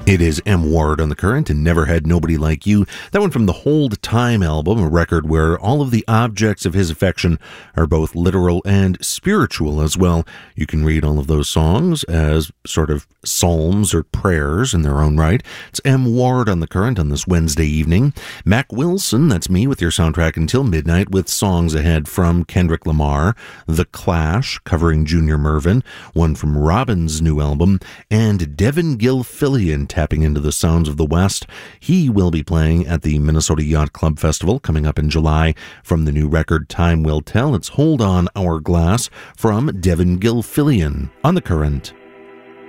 It is M. Ward on the Current and Never Had Nobody Like You. That one from the Hold Time album, a record where all of the objects of his affection are both literal and spiritual as well. You can read all of those songs as sort of psalms or prayers in their own right. It's M. Ward on the Current on this Wednesday evening. Mac Wilson, that's me with your soundtrack until midnight with songs ahead from Kendrick Lamar, The Clash covering Junior Murvin, one from Robin's new album, and Devin Gilfillian tapping into the sounds of the West. He will be playing at the Minnesota Yacht Club Festival coming up in July. From the new record Time Will Tell, it's Hold On Hourglass from Devin Gilfillian on the Current.